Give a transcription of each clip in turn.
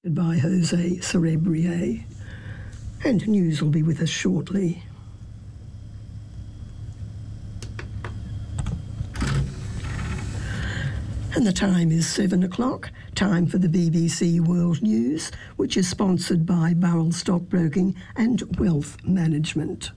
by Jose Cerebrier. And news will be with us shortly. And the time is 7 o'clock, time for the BBC World News, which is sponsored by Burrell Stockbroking and Wealth Management.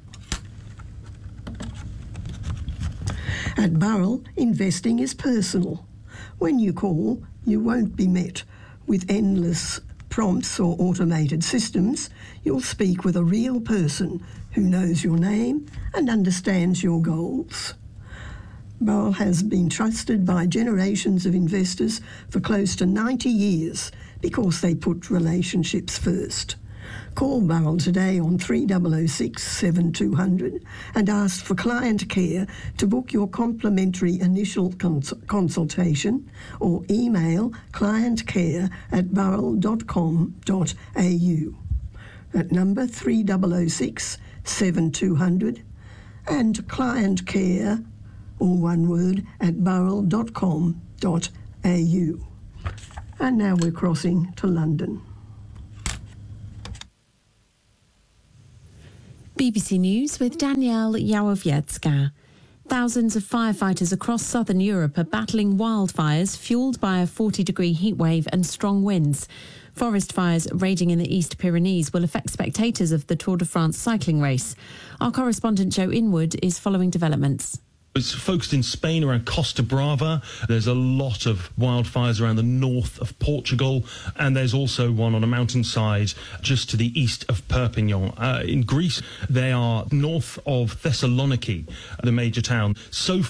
At Burrell, investing is personal. When you call, you won't be met with endless prompts or automated systems. You'll speak with a real person who knows your name and understands your goals. Burrell has been trusted by generations of investors for close to 90 years because they put relationships first. Call Burrell today on 3006 7200 and ask for client care to book your complimentary initial consultation, or email clientcare@burrell.com.au. At number 3006 7200 and client care, all one word, at burrell.com.au. And now we're crossing to London. BBC News with Danielle Yawowiecka. Thousands of firefighters across southern Europe are battling wildfires fuelled by a 40-degree heatwave and strong winds. Forest fires raging in the East Pyrenees will affect spectators of the Tour de France cycling race. Our correspondent Joe Inwood is following developments. It's focused in Spain around Costa Brava. There's a lot of wildfires around the north of Portugal, and there's also one on a mountainside just to the east of Perpignan. In Greece, they are north of Thessaloniki, the major town. So far,